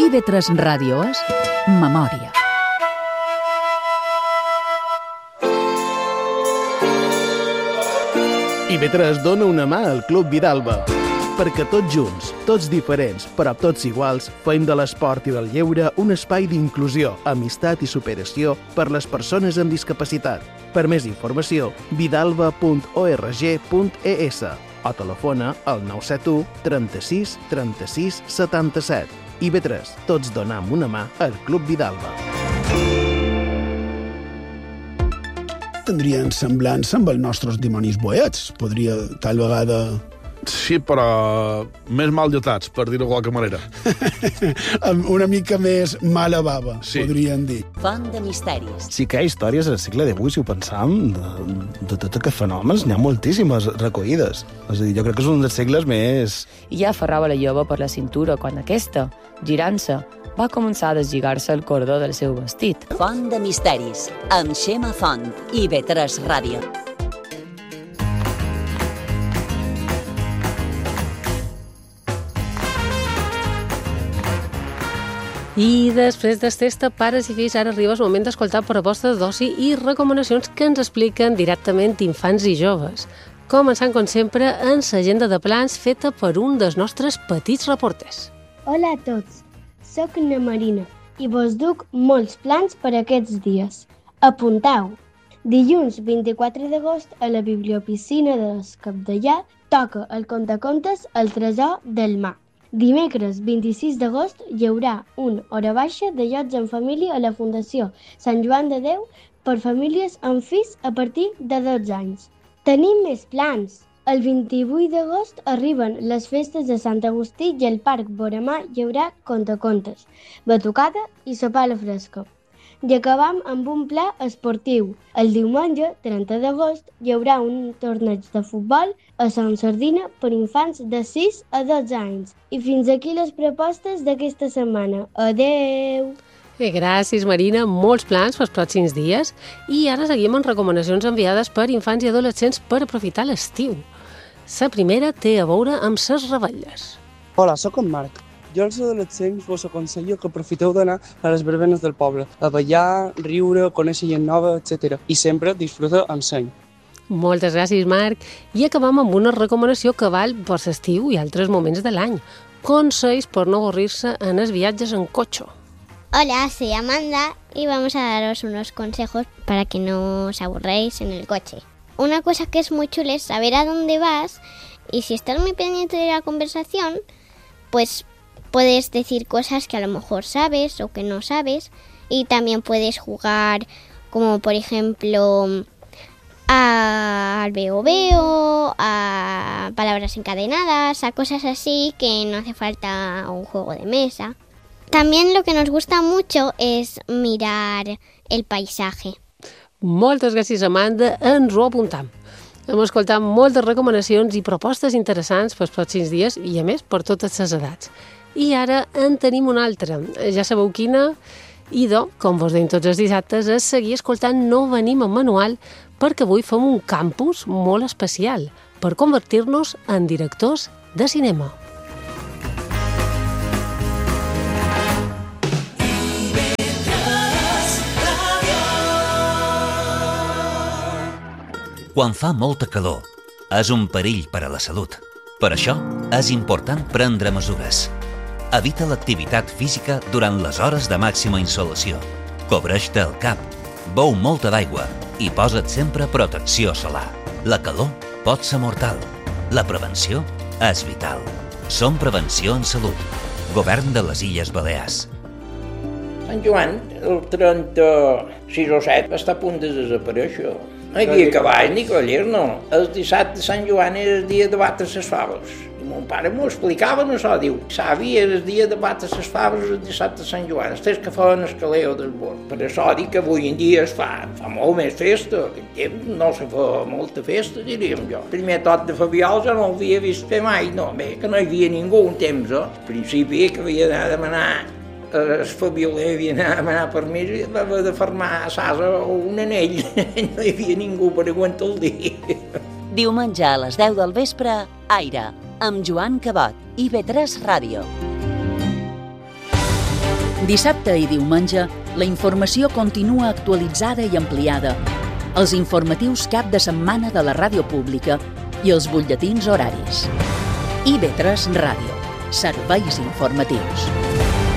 IB3 Ràdio és memòria. IB3 dona una mà al Club Vidalba, perquè tots junts, tots diferents, però tots iguals, fem de l'esport i del lleure un espai d'inclusió, amistat i superació per les persones amb discapacitat. Per més informació, vidalba.org.es o telefona al 971 36 36 77. IB3, tots donam una mà al Club Vidalba. Tindrien semblança amb els nostres dimonis boets. Podria, tal vegada... Sí, però més mal dotats, per dir-ho de qualque manera. Una mica més mala bava, sí. Podríem dir. Font de misteris. Sí que hi ha històries al segle XVIII, si ho pensam, de tots aquests fenòmens, n'hi ha moltíssimes recollides. És a dir, jo crec que és un dels segles més... I ja aferrava la jove per la cintura quan aquesta, girant-se, va començar a deslligar-se el cordó del seu vestit. Font de misteris, amb Xema Font, IB3 Ràdio. I després d'esta pares i fills, ara arriba el moment d'escoltar propostes d'oci i recomanacions que ens expliquen directament infants i joves. Començant, com sempre, en l'agenda de plans feta per un dels nostres petits reporters. Hola a tots, soc na Marina i vos duc molts plans per aquests dies. Apuntau! Dilluns 24 d'agost a la bibliopiscina de Capdellà toca el contacontes El tresor del mar. Dimecres 26 d'agost hi haurà una hora baixa de llocs en família a la Fundació Sant Joan de Déu per famílies amb fills a partir de 12 anys. Tenim més plans! El 28 d'agost arriben les festes de Sant Agustí i al Parc Boramà hi haurà contacontes, batucada i sopa a la fresca. I acabam amb un pla esportiu. El diumenge, 30 d'agost, hi haurà un torneig de futbol a Sant Sardina per infants de 6 a 12 anys. I fins aquí les propostes d'aquesta setmana. Adeu! Gràcies, Marina. Molts plans pels pròxims dies. I ara seguim amb recomanacions enviades per infants i adolescents per aprofitar l'estiu. La primera té a veure amb ses revetlles. Hola, sóc en Marc. Jo als adolescents vos aconsello que aprofiteu d'anar a les verbenes del poble, a ballar, riure, conèixer gent nova, etc. I sempre disfrutar amb seny. Moltes gràcies, Marc. I acabam amb una recomanació que val per l'estiu i altres moments de l'any. Consells per no avorrir-se en els viatges en cotxe. Hola, soy Amanda y vamos a daros unos consejos para que no os aburréis en el coche. Una cosa que es muy chula es saber a dónde vas y si estás muy pendiente de la conversación, pues puedes decir cosas que a lo mejor sabes o que no sabes y también puedes jugar como por ejemplo al veo, a palabras encadenadas, a cosas así que no hace falta un juego de mesa. También lo que nos gusta mucho es mirar el paisaje. Moltes gràcies, Amanda. Ens ho apuntam. Hem escoltat moltes recomanacions i propostes interessants pels pròxims dies i, a més, per totes les edats. I ara en tenim una altra. Ja sabeu quina? Idò, com vos deim tots els dissabtes, és seguir escoltant No venim en manual perquè avui fem un campus molt especial per convertir-nos en directors de cinema. Quan fa molta calor, és un perill per a la salut. Per això, és important prendre mesures. Evita l'activitat física durant les hores de màxima insolació. Cobreix-te el cap, beu molta d'aigua i posa't sempre protecció solar. La calor pot ser mortal. La prevenció és vital. Som Prevenció en Salut. Govern de les Illes Balears. Sant Joan, el 36 o 7, està a punt de desaparèixer. No hi havia cavalls ni cavallers, no. El dissabte de Sant Joan era el dia de batre les faves. I mon pare m'ho explicava, això, diu, savi, era el dia de batre les faves el dissabte de Sant Joan, els que feien el caleo del bord. Per això dic que avui en dia es fa molt més festa, aquell temps no se fa molta festa, diríem jo. Primer tot de Fabiol ja no l'havia vist fer mai, no, bé, que no hi havia ningú un temps, Al principi que havia d'anar a demanar el Fabioler havia d'anar a demanar permís i va haver de fermar a Sasa un anell. No hi havia ningú per aguantar el dia. Diumenge a les 10 del vespre, Aire, amb Joan Cabot, IB3 Ràdio. Dissabte i diumenge, la informació continua actualitzada i ampliada. Els informatius cap de setmana de la ràdio pública i els butlletins horaris. IB3 Ràdio. Serveis informatius.